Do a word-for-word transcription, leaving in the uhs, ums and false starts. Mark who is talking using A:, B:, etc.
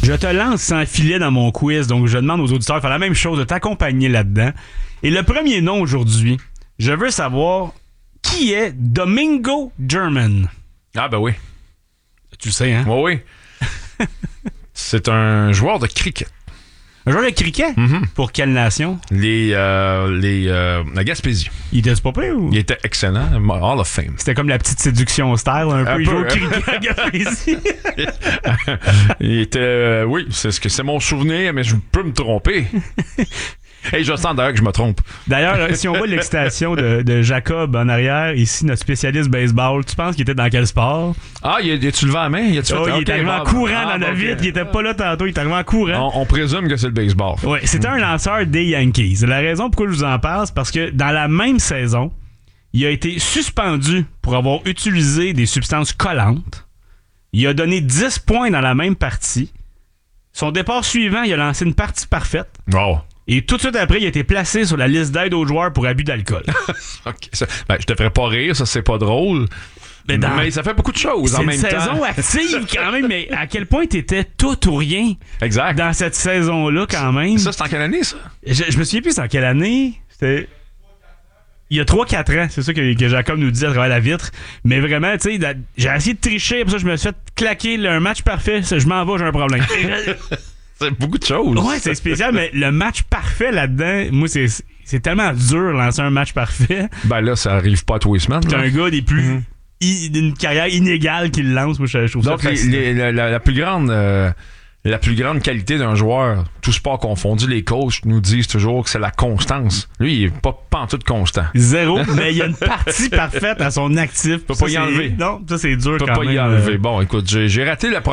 A: Je te lance sans filet dans mon quiz, donc je demande aux auditeurs de faire la même chose, de t'accompagner là-dedans. Et le premier nom aujourd'hui, je veux savoir qui est Domingo German.
B: Ah ben oui.
A: Tu le sais, hein?
B: Oui, oui. C'est un joueur de cricket.
A: Un joueur de cricket?
B: Mm-hmm.
A: Pour quelle nation?
B: Les, euh, les, euh, la Gaspésie.
A: Il était pas pire ou?
B: Il était excellent. Hall of Fame.
A: C'était comme la petite séduction style, un,
B: Un
A: peu. Il
B: peu,
A: joue au
B: hein?
A: cricket à Gaspésie.
B: Il était... euh, oui, c'est ce que c'est mon souvenir, mais je peux me tromper. Et je sens d'ailleurs que je me trompe.
A: D'ailleurs, si on voit l'excitation de, de Jacob en arrière, ici, notre spécialiste baseball, tu penses qu'il était dans quel sport?
B: Ah, il a-tu levé la main? Il, a-tu
A: Oh,
B: fait...
A: il est
B: okay,
A: arrivé en
B: bah,
A: courant
B: ah,
A: dans la
B: bah,
A: vitre.
B: okay.
A: Il était pas là tantôt, il est arrivé en courant.
B: On, on présume que c'est le baseball.
A: Oui, c'était un lanceur des Yankees. La raison pourquoi je vous en parle, c'est parce que dans la même saison, il a été suspendu pour avoir utilisé des substances collantes. Il a donné dix points dans la même partie. Son départ suivant, il a lancé une partie parfaite.
B: Wow.
A: Et tout de suite après, il a été placé sur la liste d'aide aux joueurs pour abus d'alcool.
B: Okay, ça, ben, je te ferais pas rire, ça c'est pas drôle. Mais, dans, mais ça fait beaucoup de choses en même temps.
A: C'est une saison active quand même, mais à quel point t'étais tout ou rien
B: exact.
A: Dans cette saison-là quand même.
B: Ça, c'est en quelle année, ça?
A: Je, je me souviens plus c'est en quelle année. C'était... Il y a trois quatre ans, c'est ça que, que Jacob nous dit à travers la vitre. Mais vraiment, tu sais, j'ai essayé de tricher, pour ça je me suis fait claquer là, un match parfait. Je m'en vais, j'ai un problème.
B: C'est beaucoup de choses.
A: Ouais, c'est spécial, mais le match parfait là-dedans, moi, c'est, c'est tellement dur de lancer un match parfait.
B: Ben là, ça arrive pas à tous les semaines.
A: C'est un gars des plus... Mm-hmm. I, d'une carrière inégale qu'il lance, moi, je, je trouve
B: Donc,
A: ça
B: les, les, la, la, la plus grande... Euh, la plus grande qualité d'un joueur, tout sport confondu, les coachs nous disent toujours que c'est la constance. Lui, il est pas pantoute constant.
A: Zéro, mais il y a une partie parfaite à son actif.
B: Tu peux pas y
A: c'est...
B: enlever.
A: Non, ça, c'est dur
B: tu peux
A: quand
B: pas
A: même.
B: y enlever. Bon, écoute, j'ai, j'ai raté la première